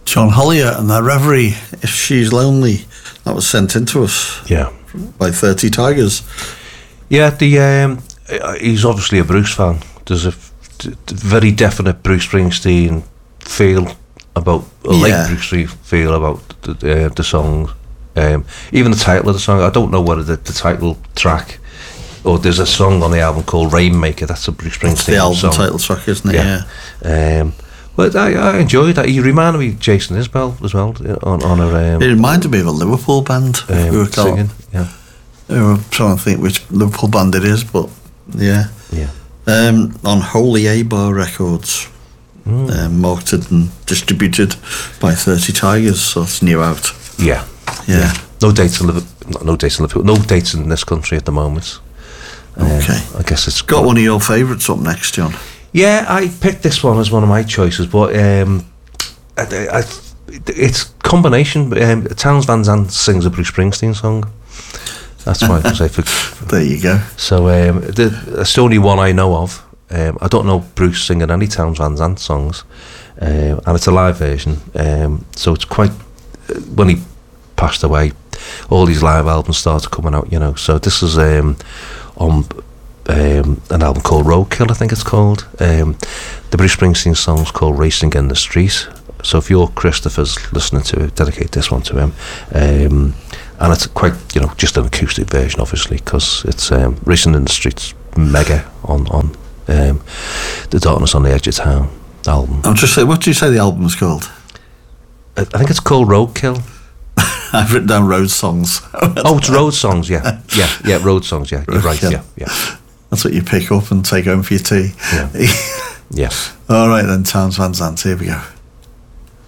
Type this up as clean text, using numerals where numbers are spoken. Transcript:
John Hollier and that Reverie, If She's Lonely, that was sent in to us by 30 Tigers. Yeah, he's obviously a Bruce fan. There's a very definite Bruce Springsteen feel about, late Bruce Springsteen feel about the song. Even the title of the song, I don't know whether the title track, or there's a song on the album called Rainmaker, that's a Bruce Springsteen the album song. title track, isn't it? Yeah. But I enjoyed that. He reminded me of Jason Isbell as well on a. It reminded me of a Liverpool band. We were singing. Yeah. We were trying to think which Liverpool band it is, but yeah. On Holy A Bar Records, marketed and distributed by 30 Tigers, so it's new out. Yeah. No dates in Liverpool. No dates in this country at the moment. Okay. I guess it's got one of your favourites up next, John. Yeah, I picked this one as one of my choices, but it's combination. Townes Van Zandt sings a Bruce Springsteen song. That's why I say there you go. So it's the only one I know of. I don't know Bruce singing any Townes Van Zandt songs, and it's a live version. So it's quite, when he passed away, all these live albums started coming out, you know. So this is on an album called Roadkill, I think it's called. The Bruce Springsteen song's called Racing in the Street. So if you're Christopher's listening to it, dedicate this one to him. And it's quite, you know, just an acoustic version, obviously, because it's Racing in the Street's mega on the Darkness on the Edge of Town album. I'm just saying, what do you say the album's called? I think it's called Roadkill. I've written down Road Songs. It's Road Songs, yeah, Road Songs, yeah. You're right, yeah. That's what you pick up and take home for your tea. Yeah. All right then, Townes Van Zandt, here we go.